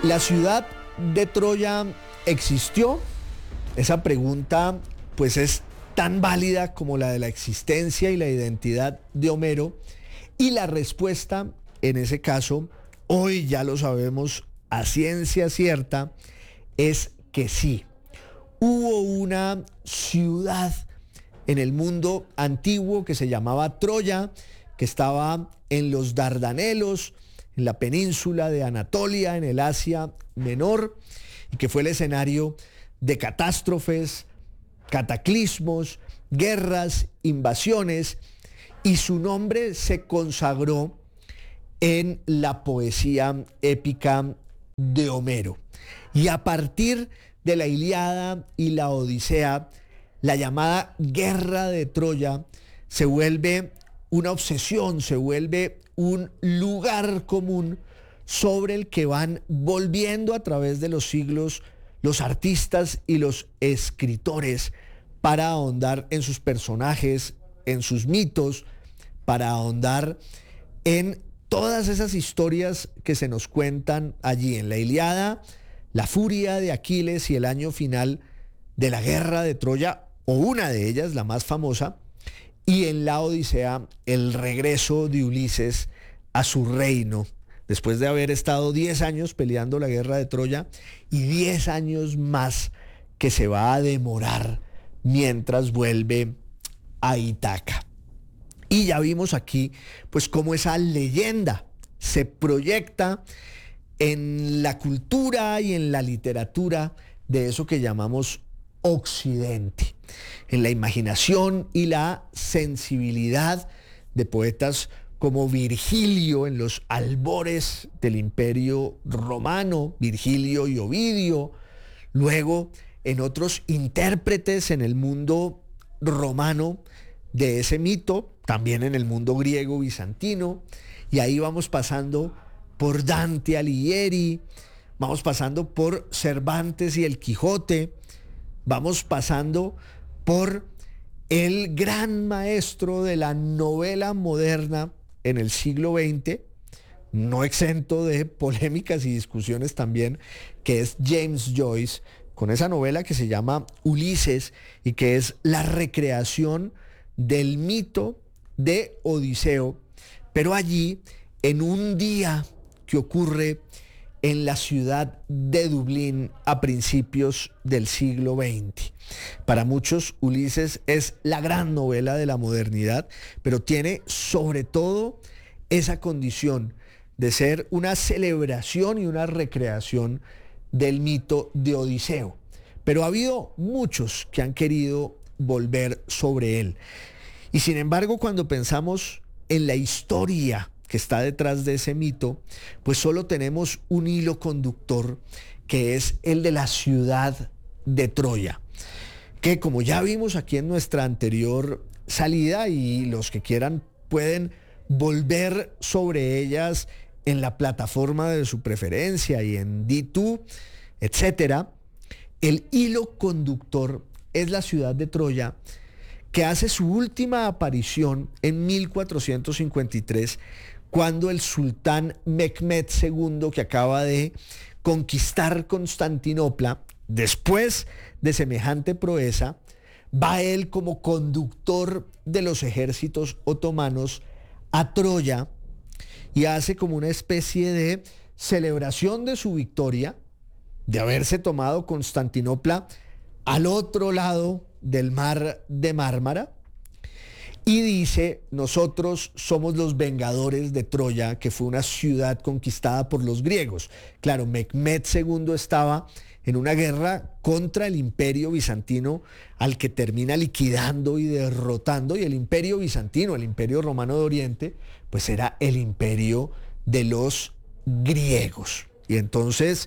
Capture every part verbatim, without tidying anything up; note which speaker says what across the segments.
Speaker 1: ¿La ciudad de Troya existió? Esa pregunta pues es tan válida como la de la existencia y la identidad de Homero, y la respuesta en ese caso, hoy ya lo sabemos a ciencia cierta, es que sí. Hubo una ciudad en el mundo antiguo que se llamaba Troya, que estaba en los Dardanelos, en la península de Anatolia, en el Asia Menor, y que fue el escenario de catástrofes, cataclismos, guerras, invasiones, y su nombre se consagró en la poesía épica de Homero. Y a partir de la Ilíada y la Odisea, la llamada Guerra de Troya se vuelve una obsesión, se vuelve un lugar común sobre el que van volviendo a través de los siglos los artistas y los escritores para ahondar en sus personajes, en sus mitos, para ahondar en todas esas historias que se nos cuentan allí. En la Ilíada, la furia de Aquiles y el año final de la guerra de Troya, o una de ellas, la más famosa, y en la Odisea, el regreso de Ulises a su reino, después de haber estado diez años peleando la guerra de Troya y diez años más que se va a demorar mientras vuelve a Ítaca. Y ya vimos aquí pues cómo esa leyenda se proyecta en la cultura y en la literatura de eso que llamamos Occidente, en la imaginación y la sensibilidad de poetas como Virgilio en los albores del Imperio Romano, Virgilio y Ovidio, luego en otros intérpretes en el mundo romano de ese mito, también en el mundo griego bizantino, y ahí vamos pasando por Dante Alighieri, vamos pasando por Cervantes y el Quijote, vamos pasando por el gran maestro de la novela moderna en el siglo veinte, no exento de polémicas y discusiones también, que es James Joyce, con esa novela que se llama Ulises y que es la recreación del mito de Odiseo, pero allí en un día que ocurre en la ciudad de Dublín a principios del siglo veinte. Para muchos, Ulises es la gran novela de la modernidad, pero tiene sobre todo esa condición de ser una celebración y una recreación del mito de Odiseo. Pero ha habido muchos que han querido volver sobre él. Y sin embargo, cuando pensamos en la historia que está detrás de ese mito, pues solo tenemos un hilo conductor, que es el de la ciudad de Troya, que como ya vimos aquí en nuestra anterior salida, y los que quieran pueden volver sobre ellas en la plataforma de su preferencia y en D dos, etcétera, el hilo conductor es la ciudad de Troya, que hace su última aparición en mil cuatrocientos cincuenta y tres, cuando el sultán Mehmed segundo, que acaba de conquistar Constantinopla, después de semejante proeza, va él como conductor de los ejércitos otomanos a Troya y hace como una especie de celebración de su victoria, de haberse tomado Constantinopla al otro lado del mar de Mármara, y dice: nosotros somos los vengadores de Troya, que fue una ciudad conquistada por los griegos. Claro, Mehmed segundo estaba en una guerra contra el imperio bizantino, al que termina liquidando y derrotando, y el imperio bizantino, el imperio romano de Oriente, pues era el imperio de los griegos. Y entonces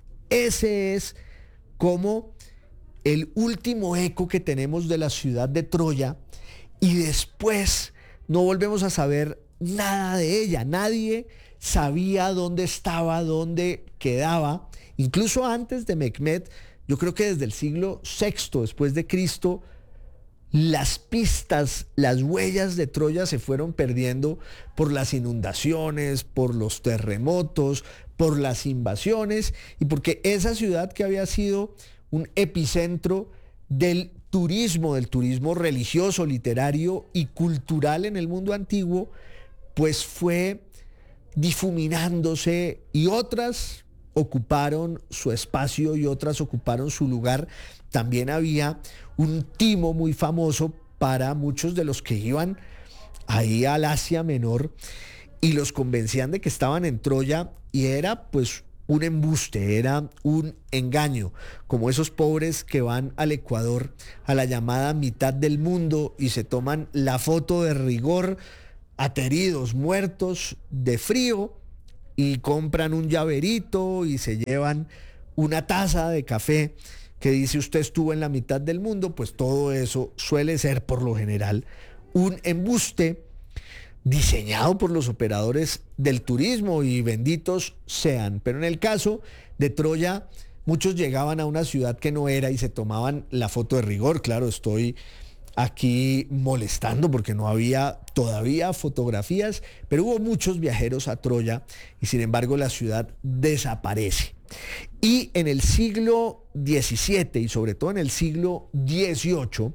Speaker 1: ese es como el último eco que tenemos de la ciudad de Troya, y después no volvemos a saber nada de ella. Nadie sabía dónde estaba, dónde quedaba. Incluso antes de Mehmed, yo creo que desde el siglo sexto después de Cristo, las pistas, las huellas de Troya se fueron perdiendo por las inundaciones, por los terremotos, por las invasiones y porque esa ciudad que había sido un epicentro del turismo, del turismo religioso, literario y cultural en el mundo antiguo, pues fue difuminándose y otras ocuparon su espacio y otras ocuparon su lugar. También había un timo muy famoso para muchos de los que iban ahí al Asia Menor y los convencían de que estaban en Troya y era pues un embuste, era un engaño, como esos pobres que van al Ecuador a la llamada mitad del mundo y se toman la foto de rigor, ateridos, muertos de frío y compran un llaverito y se llevan una taza de café que dice usted estuvo en la mitad del mundo. Pues todo eso suele ser por lo general un embuste diseñado por los operadores del turismo y benditos sean. Pero en el caso de Troya, muchos llegaban a una ciudad que no era y se tomaban la foto de rigor. Claro, estoy aquí molestando porque no había todavía fotografías, pero hubo muchos viajeros a Troya y sin embargo la ciudad desaparece. Y en el siglo diecisiete y sobre todo en el siglo dieciocho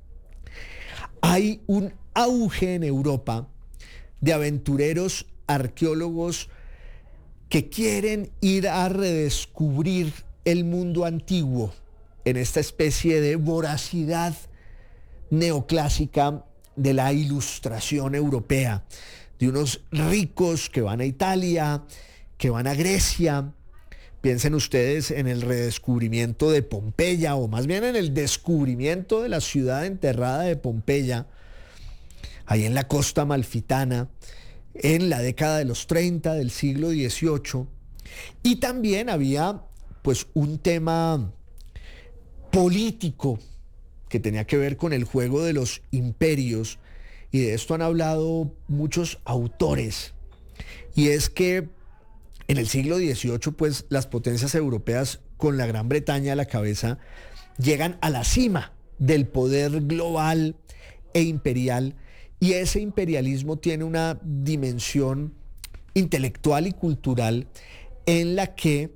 Speaker 1: hay un auge en Europa de aventureros arqueólogos que quieren ir a redescubrir el mundo antiguo en esta especie de voracidad neoclásica de la ilustración europea, de unos ricos que van a Italia, que van a Grecia. Piensen ustedes en el redescubrimiento de Pompeya, o más bien en el descubrimiento de la ciudad enterrada de Pompeya, ahí en la costa amalfitana, en la década de los treinta del siglo dieciocho. Y también había pues un tema político que tenía que ver con el juego de los imperios, y de esto han hablado muchos autores, y es que en el siglo dieciocho pues las potencias europeas con la Gran Bretaña a la cabeza llegan a la cima del poder global e imperial, y ese imperialismo tiene una dimensión intelectual y cultural en la que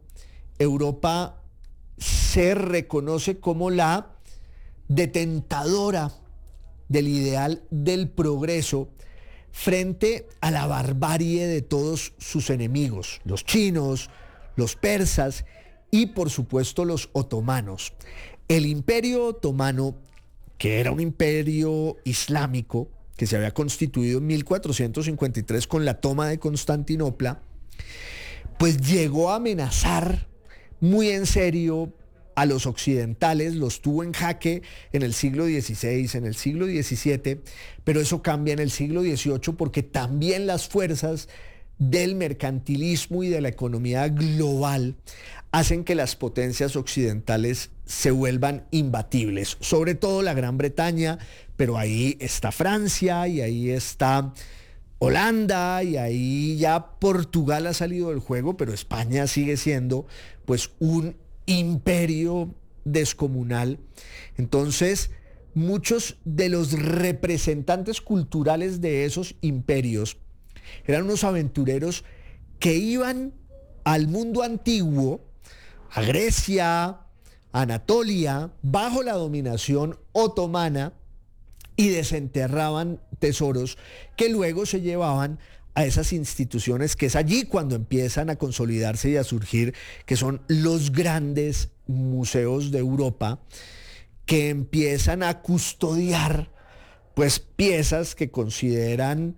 Speaker 1: Europa se reconoce como la detentadora del ideal del progreso frente a la barbarie de todos sus enemigos, los chinos, los persas y por supuesto los otomanos. El Imperio Otomano, que era un imperio islámico que se había constituido en mil cuatrocientos cincuenta y tres con la toma de Constantinopla, pues llegó a amenazar muy en serio a los occidentales, los tuvo en jaque en el siglo dieciséis, en el siglo diecisiete, pero eso cambia en el siglo dieciocho porque también las fuerzas del mercantilismo y de la economía global hacen que las potencias occidentales se vuelvan imbatibles, sobre todo la Gran Bretaña, pero ahí está Francia y ahí está Holanda y ahí ya Portugal ha salido del juego, pero España sigue siendo pues un imperio descomunal. Entonces, muchos de los representantes culturales de esos imperios eran unos aventureros que iban al mundo antiguo, a Grecia, a Anatolia, bajo la dominación otomana, y desenterraban tesoros que luego se llevaban a esas instituciones, que es allí cuando empiezan a consolidarse y a surgir, que son los grandes museos de Europa, que empiezan a custodiar pues piezas que consideran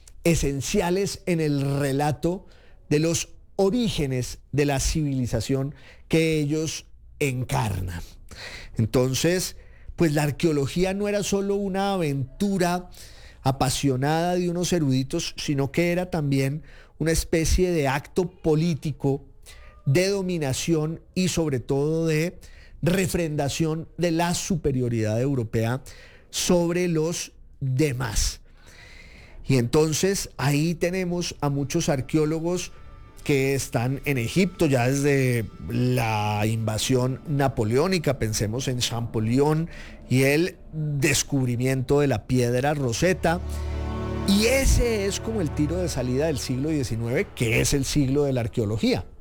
Speaker 1: esenciales en el relato de los orígenes de la civilización que ellos encarnan. Entonces, pues la arqueología no era solo una aventura apasionada de unos eruditos, sino que era también una especie de acto político de dominación y sobre todo de refrendación de la superioridad europea sobre los demás. Y entonces ahí tenemos a muchos arqueólogos que están en Egipto ya desde la invasión napoleónica. Pensemos en Champollion y el descubrimiento de la piedra Rosetta. Y ese es como el tiro de salida del siglo diecinueve, que es el siglo de la arqueología.